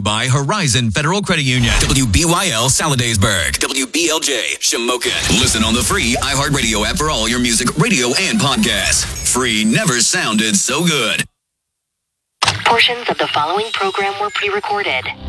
by Horizon Federal Credit Union. WBYL Saladasburg. WBLJ Shamokin. Listen on the free iHeartRadio app for all your music, radio, and podcasts. Free never sounded so good. Portions of the following program were pre-recorded.